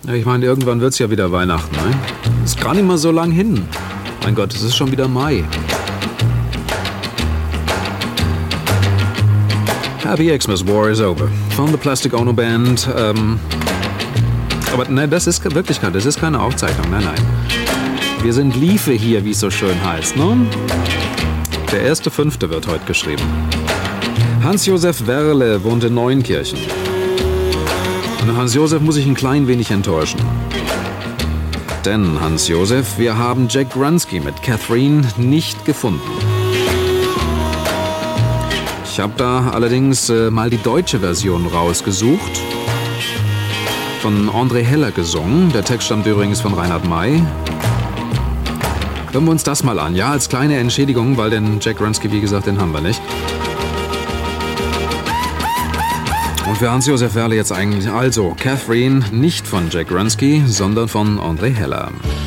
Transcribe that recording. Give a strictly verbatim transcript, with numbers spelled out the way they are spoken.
Ja, ich meine, irgendwann wird's ja wieder Weihnachten, ne? Ist gar nicht mal so lang hin. Mein Gott, es ist schon wieder Mai. Happy Xmas War is over. Von The Plastic Ono Band. Ähm, aber nein, das ist Wirklichkeit, das ist keine Aufzeichnung, nein, nein. Wir sind Liefe hier, wie es so schön heißt, ne? Der erste Fünfte wird heute geschrieben. Hans-Josef Werle wohnt in Neunkirchen. Und Hans-Josef muss ich ein klein wenig enttäuschen. Denn, Hans-Josef, wir haben Jack Grunsky mit Catherine nicht gefunden. Ich habe da allerdings äh, mal die deutsche Version rausgesucht. Von André Heller gesungen. Der Text stammt übrigens von Reinhard May. Hören wir uns das mal an, ja, als kleine Entschädigung, weil den Jack Grunsky, wie gesagt, den haben wir nicht. Und für Hans-Josef Werle jetzt eigentlich also Catherine nicht von Jack Grunsky, sondern von André Heller.